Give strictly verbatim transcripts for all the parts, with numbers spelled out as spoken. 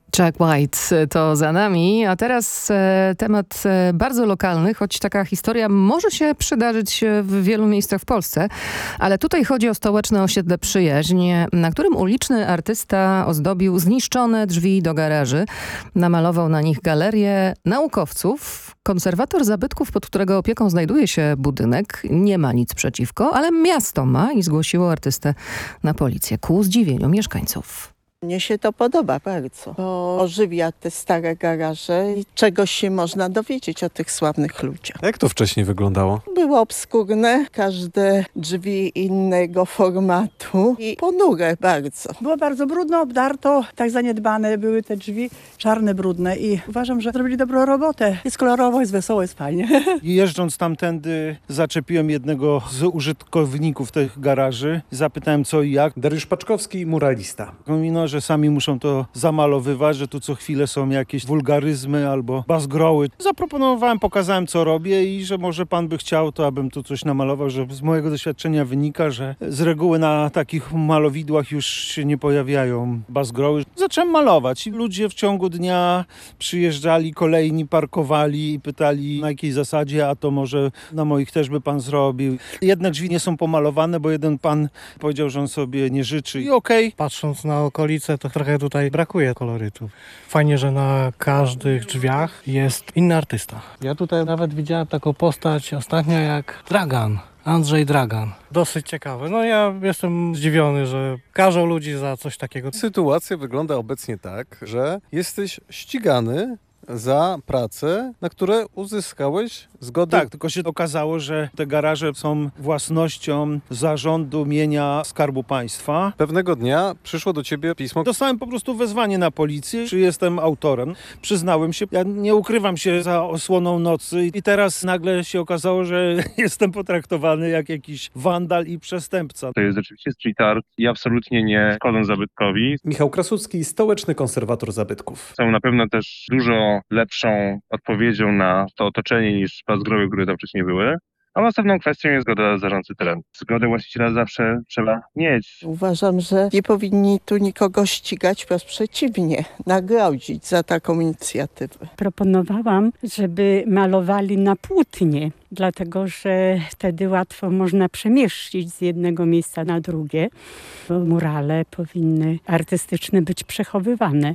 Jack White to za nami, a teraz e, temat e, bardzo lokalny, choć taka historia może się przydarzyć w wielu miejscach w Polsce, ale tutaj chodzi o stołeczne osiedle Przyjaźń, na którym uliczny artysta ozdobił zniszczone drzwi do garaży. Namalował na nich galerię naukowców. Konserwator zabytków, pod którego opieką znajduje się budynek, nie ma nic przeciwko, ale miasto ma i zgłosiło artystę na policję ku zdziwieniu mieszkańców. Mnie się to podoba bardzo, bo ożywia te stare garaże i czegoś się można dowiedzieć o tych sławnych ludziach. Jak to wcześniej wyglądało? Było obskurne, każde drzwi innego formatu i ponure bardzo. Było bardzo brudno, obdarto, tak zaniedbane były te drzwi, czarne, brudne i uważam, że zrobili dobrą robotę. Jest kolorowo, jest wesoło, jest fajnie. Jeżdżąc tamtędy zaczepiłem jednego z użytkowników tych garaży. Zapytałem co i jak. Dariusz Paczkowski, muralista. No, że sami muszą to zamalowywać, że tu co chwilę są jakieś wulgaryzmy albo bazgroły. Zaproponowałem, pokazałem co robię i że może pan by chciał, to abym tu coś namalował, że z mojego doświadczenia wynika, że z reguły na takich malowidłach już się nie pojawiają bazgroły. Zacząłem malować i ludzie w ciągu dnia przyjeżdżali, kolejni parkowali i pytali na jakiej zasadzie, a to może na moich też by pan zrobił. Jedne drzwi nie są pomalowane, bo jeden pan powiedział, że on sobie nie życzy i okej. Okay. Patrząc na okolice, to trochę tutaj brakuje kolorytu. Fajnie, że na każdych drzwiach jest inny artysta. Ja tutaj nawet widziałem taką postać ostatnio jak Dragan. Andrzej Dragan. Dosyć ciekawe. No ja jestem zdziwiony, że karzą ludzi za coś takiego. Sytuacja wygląda obecnie tak, że jesteś ścigany za pracę, na które uzyskałeś zgodę. Tak, tylko się okazało, że te garaże są własnością zarządu mienia Skarbu Państwa. Pewnego dnia przyszło do ciebie pismo. Dostałem po prostu wezwanie na policję, czy jestem autorem. Przyznałem się, ja nie ukrywam się za osłoną nocy i teraz nagle się okazało, że jestem potraktowany jak jakiś wandal i przestępca. To jest rzeczywiście street art i absolutnie nie szkodzą zabytkowi. Michał Krasucki, stołeczny konserwator zabytków. Są na pewno też dużo lepszą odpowiedzią na to otoczenie niż bazgroły, które tam wcześniej były. A następną kwestią jest zgoda zarządcy terenu. Zgodę właściciela zawsze trzeba mieć. Uważam, że nie powinni tu nikogo ścigać, wręcz przeciwnie, nagrodzić za taką inicjatywę. Proponowałam, żeby malowali na płótnie, dlatego że wtedy łatwo można przemieścić z jednego miejsca na drugie, bo murale powinny artystyczne być przechowywane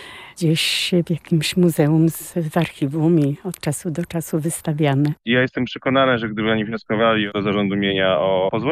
gdzieś w jakimś muzeum z, z archiwum i od czasu do czasu wystawiane. Ja jestem przekonany, że gdyby oni wnioskowali do zarządu mienia o pozwolenie